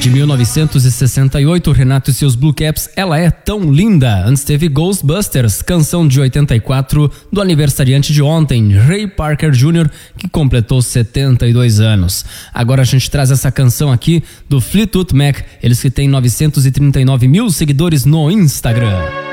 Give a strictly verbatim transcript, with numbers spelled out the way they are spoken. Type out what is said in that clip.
De mil novecentos e sessenta e oito, Renato e seus Blue Caps, Ela é Tão Linda. Antes teve Ghostbusters, canção de oitenta e quatro, do aniversariante de ontem, Ray Parker Júnior, que completou setenta e dois anos. Agora a gente traz essa canção aqui do Fleetwood Mac, eles que têm novecentos e trinta e nove mil seguidores no Instagram.